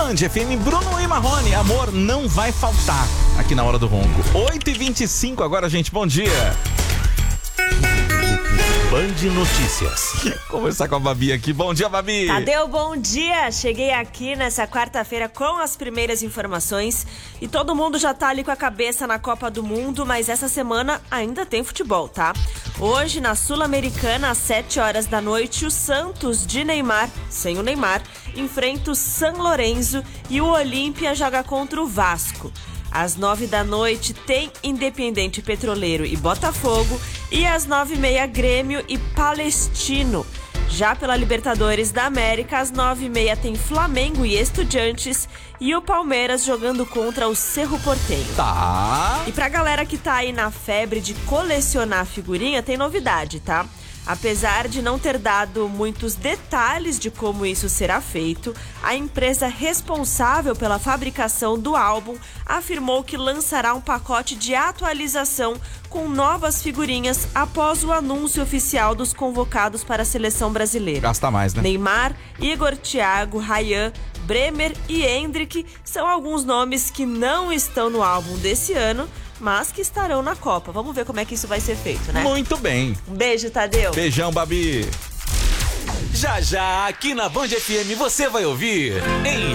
Band FM, Bruno e Marrone. Amor não vai faltar aqui na Hora do Ronco. 8h25 agora, gente. Bom dia. Band Notícias. Conversar com a Babi aqui. Bom dia, Babi. Tadeu, bom dia. Cheguei aqui nessa quarta-feira com as primeiras informações e todo mundo já tá ali com a cabeça na Copa do Mundo, mas essa semana ainda tem futebol, tá? Hoje, na Sul-Americana, às 7 horas da noite, o Santos de Neymar, sem o Neymar, enfrenta o San Lorenzo e o Olímpia joga contra o Vasco. Às 9 da noite tem Independente Petroleiro e Botafogo e às 9h30 Grêmio e Palestino. Já pela Libertadores da América, às 9h30 tem Flamengo e Estudiantes e o Palmeiras jogando contra o Cerro Porteño. Tá. E pra galera que tá aí na febre de colecionar figurinha, tem novidade, tá? Apesar de não ter dado muitos detalhes de como isso será feito, a empresa responsável pela fabricação do álbum afirmou que lançará um pacote de atualização com novas figurinhas após o anúncio oficial dos convocados para a seleção brasileira. Gasta mais, né? Neymar, Igor, Thiago, Ryan, Bremer e Endrick são alguns nomes que não estão no álbum desse ano, mas que estarão na Copa. Vamos ver como é que isso vai ser feito, né? Muito bem. Um beijo, Tadeu. Beijão, Babi. Já já, aqui na Band FM, você vai ouvir